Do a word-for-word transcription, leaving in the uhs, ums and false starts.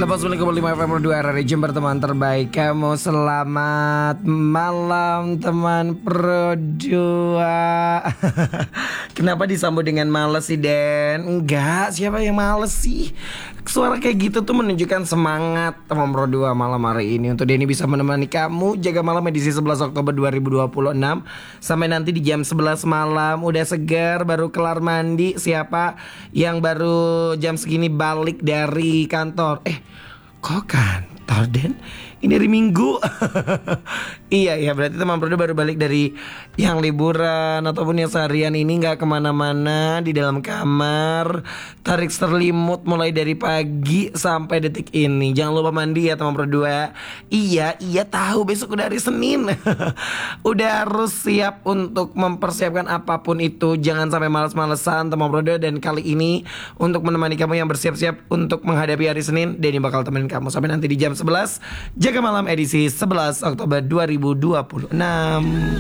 Selamat sembilan koma lima F M dua R R I Jam berteman terbaik kamu. Selamat malam teman Pro dua. Kenapa disambut dengan males sih Den? Enggak, siapa yang males sih? Suara kayak gitu tuh menunjukkan semangat teman Pro dua malam hari ini. Untuk Denny bisa menemani kamu jaga malam edisi sebelas Oktober dua ribu dua puluh enam sampai nanti di jam sebelas malam. Udah segar, baru kelar mandi. Siapa yang baru jam segini balik dari kantor? Eh, kok kantor Den? Ini hari Minggu. Iya ya, berarti teman Prodo baru balik dari yang liburan ataupun yang seharian ini gak kemana-mana, di dalam kamar, tarik selimut mulai dari pagi sampai detik ini. Jangan lupa mandi ya teman Prodo. Iya, iya tahu besok udah hari Senin. Udah harus siap untuk mempersiapkan apapun itu. Jangan sampai malas-malesan teman Prodo. Dan kali ini untuk menemani kamu yang bersiap-siap untuk menghadapi hari Senin, Denny bakal temenin kamu sampai nanti di jam sebelas. Jaga malam edisi sebelas Oktober dua ribu dua puluh enam.